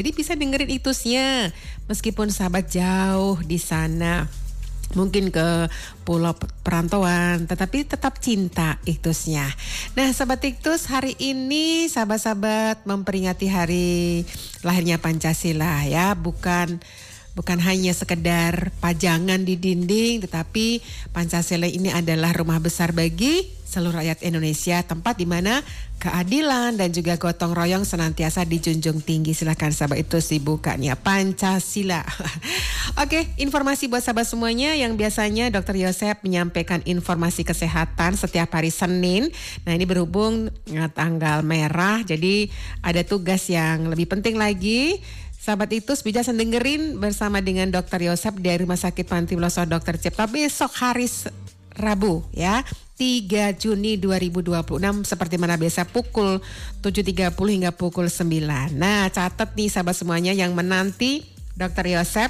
Jadi bisa dengerin itusnya meskipun sahabat jauh di sana. Mungkin ke pulau perantauan, tetapi tetap cinta itusnya. Nah, sahabat iktus, hari ini sahabat-sahabat memperingati hari lahirnya Pancasila ya, bukan hanya sekedar pajangan di dinding, tetapi Pancasila ini adalah rumah besar bagi seluruh rakyat Indonesia, tempat di mana keadilan dan juga gotong royong senantiasa dijunjung tinggi. Silakan sahabat itu dibukanya Pancasila. Oke, informasi buat sahabat semuanya yang biasanya Dr. Yosep menyampaikan informasi kesehatan setiap hari Senin. Nah, ini berhubung tanggal merah, jadi ada tugas yang lebih penting lagi. Sahabat Itus bisa dengerin bersama dengan Dr. Yosep dari Rumah Sakit Panti Pelosok Dr. Cipta besok hari Rabu ya, 3 Juni 2026 seperti mana biasa pukul 7.30 hingga pukul 9. Nah, catat nih sahabat semuanya yang menanti Dr. Yosep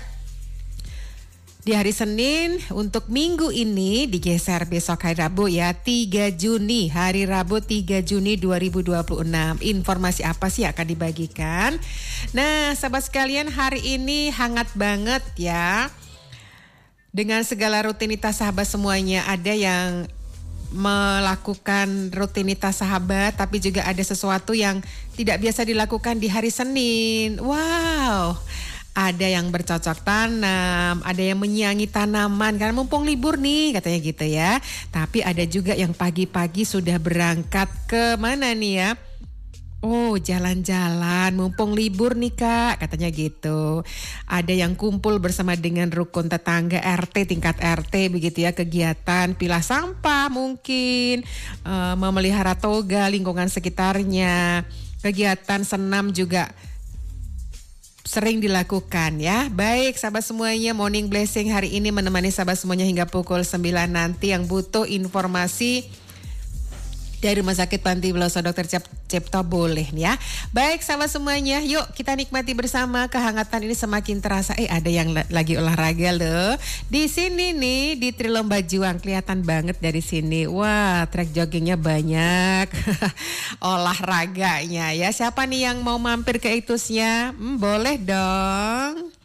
di hari Senin. Untuk minggu ini digeser besok hari Rabu ya, 3 Juni, hari Rabu 3 Juni 2026. Informasi apa sih akan dibagikan? Nah, sahabat sekalian, hari ini hangat banget ya. Dengan segala rutinitas sahabat semuanya, ada yang melakukan rutinitas sahabat, tapi juga ada sesuatu yang tidak biasa dilakukan di hari Senin. Wow, ada yang bercocok tanam, ada yang menyiangi tanaman karena mumpung libur nih katanya gitu ya. Tapi ada juga yang pagi-pagi sudah berangkat ke mana nih ya? Oh, jalan-jalan mumpung libur nih Kak, katanya gitu. Ada yang kumpul bersama dengan rukun tetangga RT, tingkat RT begitu ya, kegiatan pilah sampah mungkin, memelihara toga lingkungan sekitarnya. Kegiatan senam juga sering dilakukan ya. Baik sahabat semuanya, Morning Blessing hari ini menemani sahabat semuanya hingga pukul 9 nanti. Yang butuh informasi dari Rumah Sakit Panti Pelosok Dr. Cipta boleh nih ya. Baik sahabat semuanya, yuk kita nikmati bersama kehangatan ini semakin terasa. Ada yang lagi olahraga loh. Di sini nih di Trilomba Juang kelihatan banget dari sini. Wah, track joggingnya banyak. Olahraganya ya. Siapa nih yang mau mampir ke itusnya? Boleh dong.